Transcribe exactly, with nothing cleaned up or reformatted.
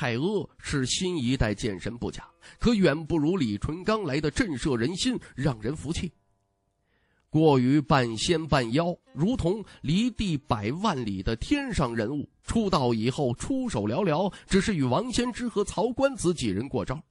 太阿是新一代剑神不假，可远不如李淳刚来的震慑人心，让人服气。过于半仙半妖，如同离地百万里的天上人物，出道以后出手寥寥，只是与王先之和曹官子几人过招。